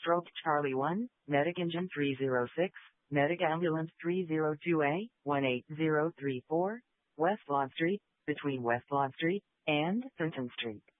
Foxtrot Charlie 1, Medic Engine 306, Medic Ambulance 302A, 18034, West Lawn Street, between West Lawn Street and Thornton Street.